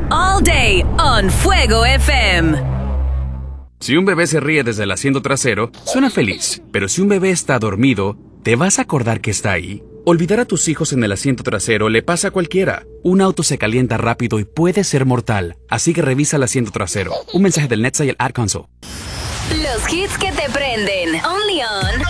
All day on Fuego FM. Si un bebé se ríe desde el asiento trasero, suena feliz. Pero si un bebé está dormido, ¿te vas a acordar que está ahí? Olvidar a tus hijos en el asiento trasero le pasa a cualquiera. Un auto se calienta rápido y puede ser mortal. Así que revisa el asiento trasero. Un mensaje del NHTSA y el Ad Council. Los hits que te prenden. Only on